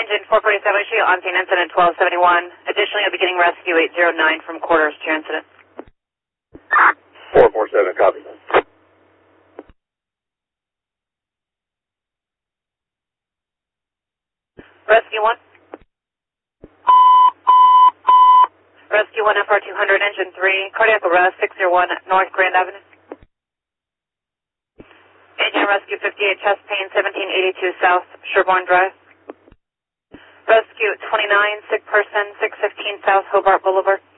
Engine 447 issue on scene incident 1271. Additionally, I'll be getting rescue 809 from quarters to your incident. 447, copy. Rescue 1. Rescue 1 FR200, engine 3, cardiac arrest 601 North Grand Avenue. Agent Rescue 58, chest pain 1782 South Sherborne Drive. Rescue 29, sick person 615 South Hobart Boulevard.